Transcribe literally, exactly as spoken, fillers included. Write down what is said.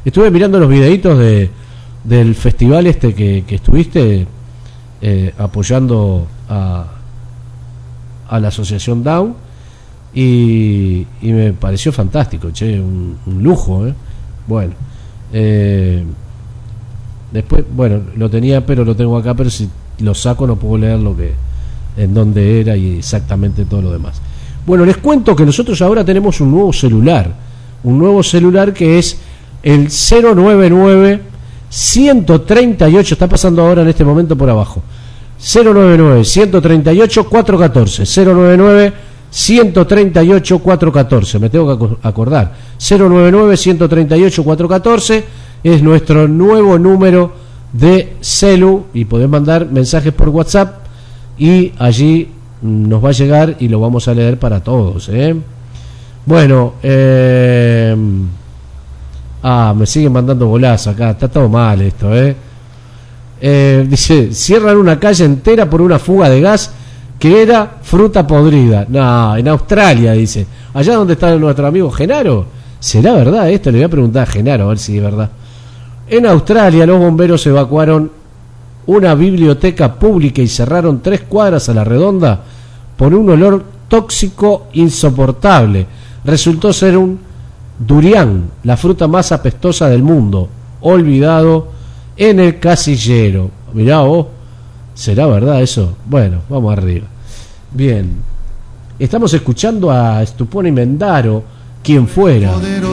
Estuve mirando los videitos de del festival este que, que estuviste eh, apoyando a, a la asociación Down y, y me pareció fantástico, che, un, un lujo, ¿eh? Bueno, eh, después, bueno, lo tenía, pero lo tengo acá, pero si lo saco no puedo leer lo que, en dónde era y exactamente todo lo demás. Bueno, les cuento que nosotros ahora tenemos un nuevo celular, un nuevo celular que es el cero nueve nueve, ciento treinta y ocho, está pasando ahora en este momento por abajo, cero nueve nueve, ciento treinta y ocho, cuatrocientos catorce, cero nueve nueve, ciento treinta y ocho, cuatrocientos catorce, me tengo que acordar, cero nueve nueve, ciento treinta y ocho, cuatrocientos catorce es nuestro nuevo número de celu y podés mandar mensajes por WhatsApp y allí nos va a llegar y lo vamos a leer para todos, ¿eh? Bueno, eh... ah, me siguen mandando bolazos acá, está todo mal esto, ¿eh? eh dice, cierran una calle entera por una fuga de gas que era fruta podrida. No, en Australia, dice. Allá donde está nuestro amigo Genaro. ¿Será verdad esto? Le voy a preguntar a Genaro a ver si es verdad. En Australia los bomberos evacuaron una biblioteca pública y cerraron tres cuadras a la redonda por un olor tóxico insoportable. Resultó ser un durián, la fruta más apestosa del mundo, olvidado en el casillero. Mirá vos, ¿será verdad eso? Bueno, vamos arriba. Bien, estamos escuchando a Stupone Mendaro, quien fuera.